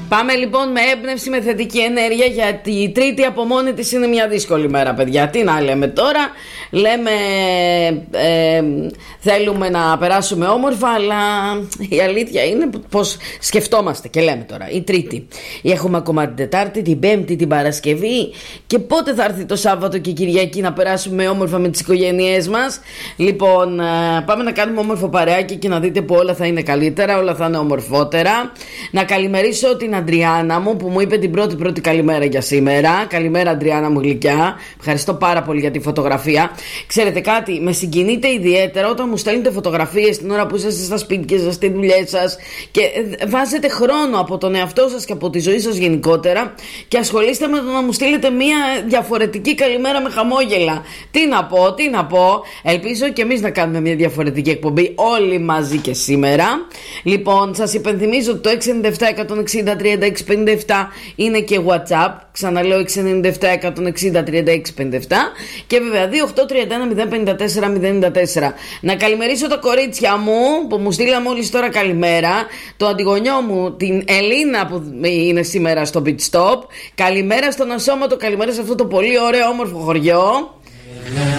Πάμε λοιπόν με έμπνευση, με θετική ενέργεια, γιατί η Τρίτη από μόνη της είναι μια δύσκολη μέρα, παιδιά. Τι να λέμε τώρα, λέμε θέλουμε να περάσουμε όμορφα, αλλά η αλήθεια είναι πως σκεφτόμαστε και λέμε τώρα η Τρίτη. Έχουμε ακόμα την Τετάρτη, την Πέμπτη, την Παρασκευή, και πότε θα έρθει το Σάββατο και Κυριακή να περάσουμε όμορφα με τις οικογένειές μας. Λοιπόν, πάμε να κάνουμε όμορφο παρεάκι και να δείτε που όλα θα είναι καλύτερα, όλα θα είναι ομορφότερα. Να καλημερίσω την Αντριάννα μου που μου είπε την πρώτη καλημέρα για σήμερα. Καλημέρα, Αντριάννα μου γλυκιά. Ευχαριστώ πάρα πολύ για τη φωτογραφία. Ξέρετε κάτι, με συγκινείτε ιδιαίτερα όταν μου στέλνετε φωτογραφίες την ώρα που είσαστε στα σπίτια σας, στις δουλειές σας, και βάζετε χρόνο από τον εαυτό σας και από τη ζωή σας γενικότερα και ασχολείστε με το να μου στείλετε μια διαφορετική καλημέρα με χαμόγελα. Τι να πω. Ελπίζω και εμείς να κάνουμε μια διαφορετική εκπομπή όλοι μαζί και σήμερα. Λοιπόν, σας υπενθυμίζω ότι το 697-160-3657 είναι και WhatsApp. Ξαναλέω, 697-160-3657, και βέβαια 2831-054-094. Να καλημερίσω τα κορίτσια μου που μου στείλα μόλις τώρα καλημέρα. Το αντιγονιό μου, την Ελίνα, που είναι σήμερα στο Beach Stop. Καλημέρα στον Ασώματο, καλημέρα σε αυτό το πολύ ωραίο όμορφο χωριό.